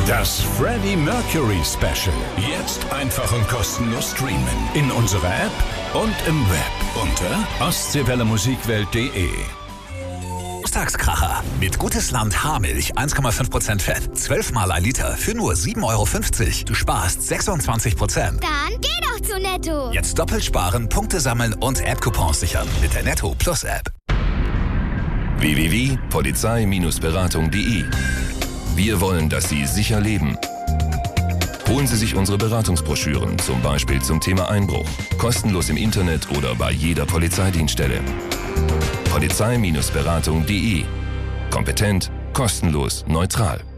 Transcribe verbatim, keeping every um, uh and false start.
Das Freddie Mercury Special. Jetzt einfach und kostenlos streamen. In unserer App und im Web unter ostseewelle musikwelt punkt de. Montagskracher. Mit Gutes Land Haarmilch eins Komma fünf Prozent Fett. zwölf Mal ein Liter für nur sieben Euro fünfzig. Du sparst sechsundzwanzig Prozent. Dann geh doch zu Netto. Jetzt doppelt sparen, Punkte sammeln und App-Coupons sichern mit der Netto Plus App. w w w punkt polizei beratung punkt de. Wir wollen, dass Sie sicher leben. Holen Sie sich unsere Beratungsbroschüren, zum Beispiel zum Thema Einbruch. Kostenlos im Internet oder bei jeder Polizeidienststelle. polizei Bindestrich beratung punkt de. Kompetent, kostenlos, neutral.